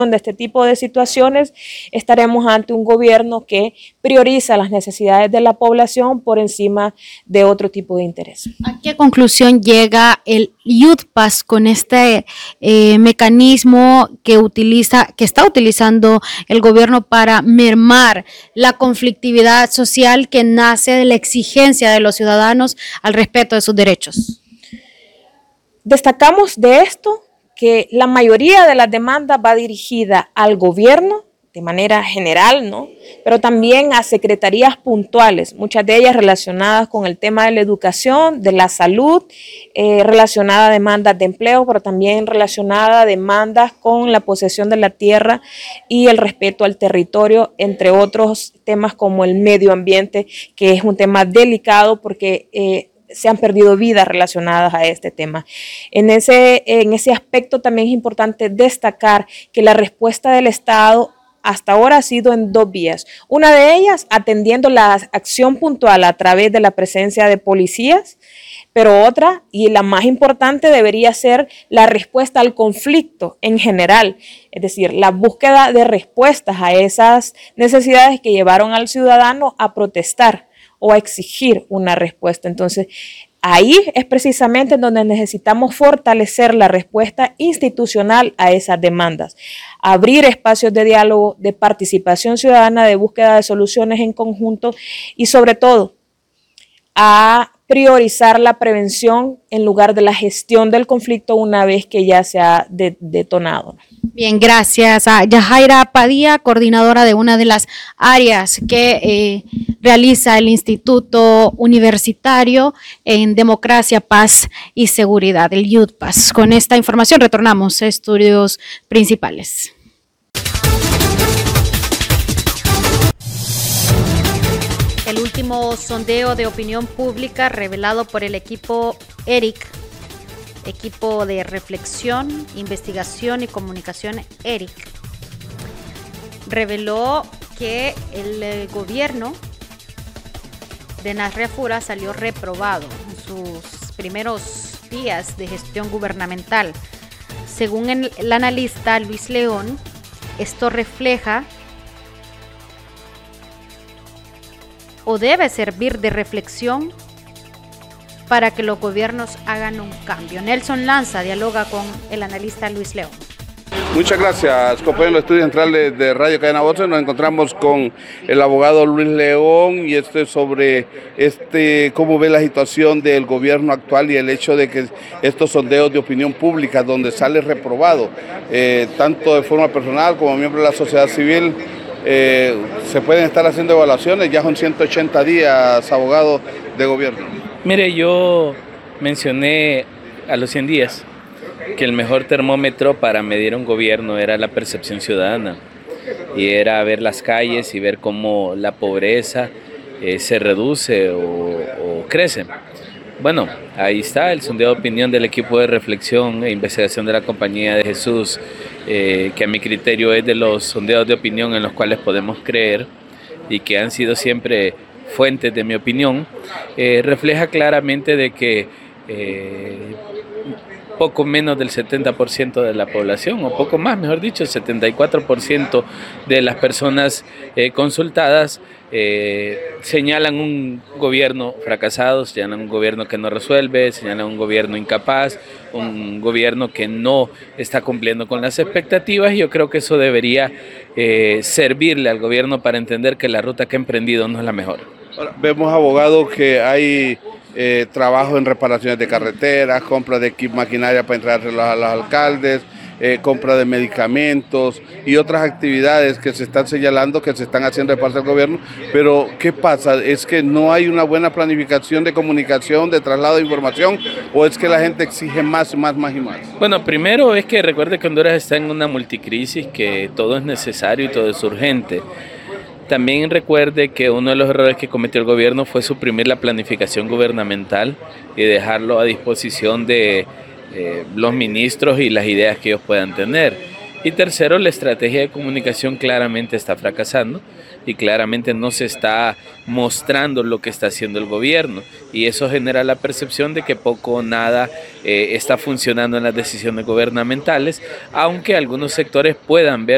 de este tipo de situaciones, estaremos ante un gobierno que prioriza las necesidades de la población por encima de otro tipo de interés. ¿A qué conclusión llega el YUDPAS con este mecanismo que está utilizando el gobierno para mermar la conflictividad social que nace de la exigencia de los ciudadanos al respeto de sus derechos? Destacamos de esto que la mayoría de las demandas va dirigida al gobierno de manera general, ¿no? Pero también a secretarías puntuales, muchas de ellas relacionadas con el tema de la educación, de la salud, relacionadas a demandas de empleo, pero también relacionadas a demandas con la posesión de la tierra y el respeto al territorio, entre otros temas como el medio ambiente, que es un tema delicado porque se han perdido vidas relacionadas a este tema. En ese aspecto también es importante destacar que la respuesta del Estado hasta ahora ha sido en dos vías. Una de ellas atendiendo la acción puntual a través de la presencia de policías, pero otra, y la más importante, debería ser la respuesta al conflicto en general, es decir, la búsqueda de respuestas a esas necesidades que llevaron al ciudadano a protestar o a exigir una respuesta. Entonces, ahí es precisamente donde necesitamos fortalecer la respuesta institucional a esas demandas, abrir espacios de diálogo, de participación ciudadana, de búsqueda de soluciones en conjunto y sobre todo a priorizar la prevención en lugar de la gestión del conflicto una vez que ya se ha detonado. Bien, gracias a Yajaira Padilla, coordinadora de una de las áreas que realiza el Instituto Universitario en Democracia, Paz y Seguridad, el YUDPAS. Con esta información retornamos a estudios principales. El último sondeo de opinión pública revelado por el equipo ERIC, equipo de reflexión, investigación y comunicación ERIC, reveló que el gobierno de Nasria Fura salió reprobado en sus primeros días de gestión gubernamental. Según el analista Luis León, esto refleja o debe servir de reflexión para que los gobiernos hagan un cambio. Nelson Lanza dialoga con el analista Luis León. Muchas gracias, compañeros del Estudio Central de Radio Cadena Voces. Nos encontramos con el abogado Luis León y sobre cómo ve la situación del gobierno actual y el hecho de que estos sondeos de opinión pública donde sale reprobado, tanto de forma personal como miembro de la sociedad civil, se pueden estar haciendo evaluaciones. Ya son 180 días, abogado de gobierno. Mire, yo mencioné a los 100 días que el mejor termómetro para medir un gobierno era la percepción ciudadana y era ver las calles y ver cómo la pobreza se reduce o crece. Bueno, ahí está el sondeo de opinión del equipo de reflexión e investigación de la Compañía de Jesús, que a mi criterio es de los sondeos de opinión en los cuales podemos creer y que han sido siempre fuentes de mi opinión. Refleja claramente de que poco menos del 70% de la población, o poco más, mejor dicho, el 74% de las personas consultadas señalan un gobierno fracasado, señalan un gobierno que no resuelve, señalan un gobierno incapaz, un gobierno que no está cumpliendo con las expectativas, y yo creo que eso debería servirle al gobierno para entender que la ruta que ha emprendido no es la mejor. Ahora, vemos, abogado, que hay trabajo en reparaciones de carreteras, compra de maquinaria para entrar a los alcaldes, compra de medicamentos y otras actividades que se están señalando que se están haciendo de parte del gobierno. Pero ¿qué pasa? ¿Es que no hay una buena planificación de comunicación, de traslado de información, o es que la gente exige más y más? Bueno, primero es que recuerde que Honduras está en una multicrisis, que todo es necesario y todo es urgente. También recuerde que uno de los errores que cometió el gobierno fue suprimir la planificación gubernamental y dejarlo a disposición de los ministros y las ideas que ellos puedan tener. Y tercero, la estrategia de comunicación claramente está fracasando y claramente no se está mostrando lo que está haciendo el gobierno, y eso genera la percepción de que poco o nada está funcionando en las decisiones gubernamentales, aunque algunos sectores puedan ver